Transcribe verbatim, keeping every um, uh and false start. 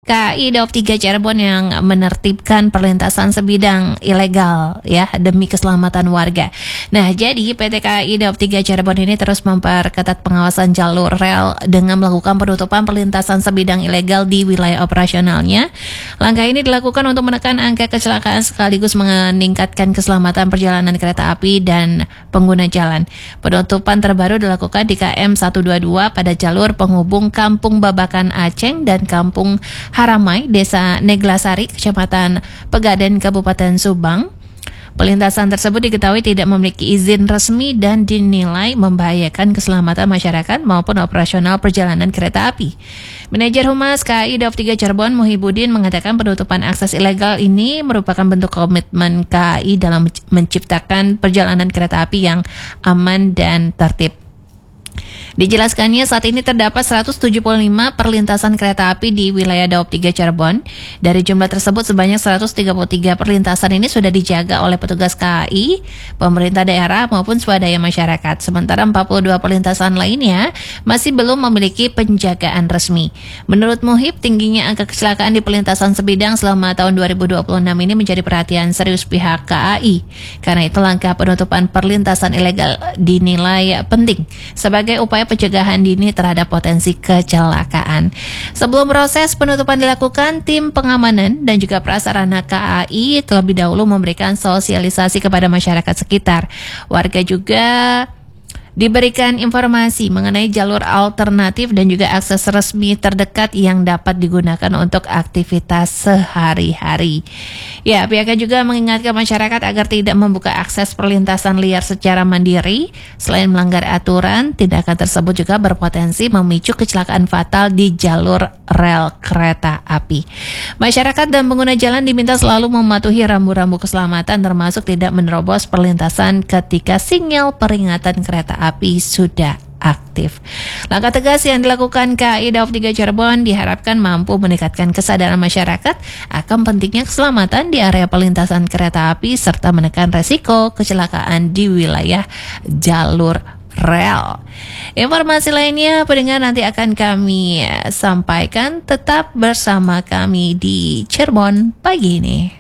K A I Daob tiga Cirebon yang menertibkan perlintasan sebidang ilegal ya demi keselamatan warga. Nah, jadi P T K A I Daob tiga Cirebon ini terus memperketat pengawasan jalur rel dengan melakukan penutupan perlintasan sebidang ilegal di wilayah operasionalnya. Langkah ini dilakukan untuk menekan angka kecelakaan sekaligus meningkatkan keselamatan perjalanan kereta api dan pengguna jalan. Penutupan terbaru dilakukan di K M seratus dua puluh dua pada jalur penghubung Kampung Babakan Aceng dan Kampung Haramai, Desa Neglasari, Kecamatan Pegaden, Kabupaten Subang. Perlintasan tersebut diketahui tidak memiliki izin resmi dan dinilai membahayakan keselamatan masyarakat maupun operasional perjalanan kereta api. Manajer Humas K A I Daob tiga Cirebon, Muhibudin, mengatakan penutupan akses ilegal ini merupakan bentuk komitmen K A I dalam menciptakan perjalanan kereta api yang aman dan tertib. Dijelaskannya saat ini terdapat seratus tujuh puluh lima perlintasan kereta api di wilayah Daob tiga Cirebon. Dari jumlah tersebut sebanyak seratus tiga puluh tiga perlintasan ini sudah dijaga oleh petugas K A I, pemerintah daerah maupun swadaya masyarakat. Sementara empat puluh dua perlintasan lainnya masih belum memiliki penjagaan resmi. Menurut Muhib, tingginya angka kecelakaan di perlintasan sebidang selama tahun dua ribu dua puluh enam ini menjadi perhatian serius pihak K A I. Karena itu langkah penutupan perlintasan ilegal dinilai penting sebagai upaya pencegahan dini terhadap potensi kecelakaan. Sebelum proses penutupan dilakukan, tim pengamanan dan juga prasarana K A I terlebih dahulu memberikan sosialisasi kepada masyarakat sekitar. Warga juga diberikan informasi mengenai jalur alternatif dan juga akses resmi terdekat yang dapat digunakan untuk aktivitas sehari-hari. Ya, pihaknya juga mengingatkan masyarakat agar tidak membuka akses perlintasan liar secara mandiri. Selain melanggar aturan, tindakan tersebut juga berpotensi memicu kecelakaan fatal di jalur rel kereta api. Masyarakat dan pengguna jalan diminta selalu mematuhi rambu-rambu keselamatan, termasuk tidak menerobos perlintasan ketika sinyal peringatan kereta api api sudah aktif. Langkah tegas yang dilakukan K A I Daob tiga Cirebon diharapkan mampu meningkatkan kesadaran masyarakat akan pentingnya keselamatan di area perlintasan kereta api serta menekan resiko kecelakaan di wilayah jalur rel. Informasi lainnya pendengar nanti akan kami sampaikan, tetap bersama kami di Cirebon pagi ini.